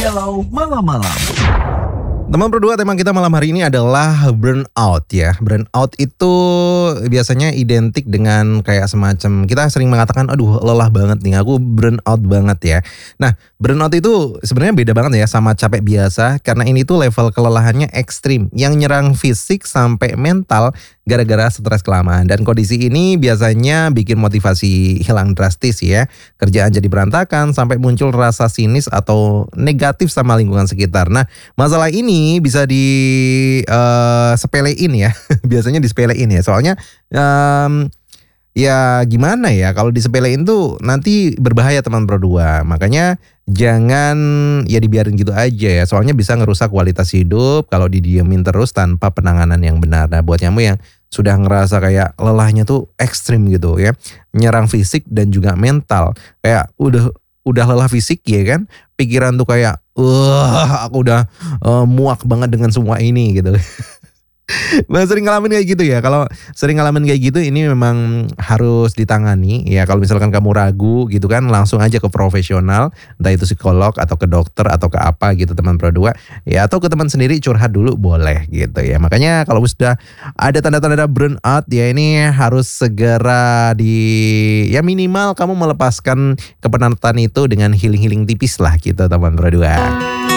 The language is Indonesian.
Galau Malam-Malam. Teman berdua, tema kita malam hari ini adalah burnout ya. Burnout itu biasanya identik dengan kayak semacam kita sering mengatakan, aduh lelah banget nih, aku burnout banget ya. Nah, burnout itu sebenarnya beda banget ya sama capek biasa, karena ini tuh level kelelahannya ekstrim yang nyerang fisik sampai mental gara-gara stres kelamaan. Dan kondisi ini biasanya bikin motivasi hilang drastis ya. Kerjaan jadi berantakan sampai muncul rasa sinis atau negatif sama lingkungan sekitar. Nah, masalah ini bisa sepelein ya. Biasanya disepelein ya. Soalnya ya gimana ya, kalau disepelein tuh nanti berbahaya teman berdua. Makanya jangan ya dibiarin gitu aja ya. Soalnya bisa ngerusak kualitas hidup kalau didiemin terus tanpa penanganan yang benar. Nah, buat kamu yang sudah ngerasa kayak lelahnya tuh ekstrim gitu ya, nyerang fisik dan juga mental. Kayak udah lelah fisik ya kan, pikiran tuh kayak aku udah muak banget dengan semua ini gitu. Nah, sering ngalamin kayak gitu ya. Kalau sering ngalamin kayak gitu, ini memang harus ditangani ya. Kalau misalkan kamu ragu gitu kan, langsung aja ke profesional, entah itu psikolog atau ke dokter atau ke apa gitu teman berdua ya, atau ke teman sendiri curhat dulu boleh gitu ya. Makanya kalau sudah ada tanda-tanda burnout ya, ini harus segera ya minimal kamu melepaskan kepenatan itu dengan healing-healing tipis lah gitu teman berdua.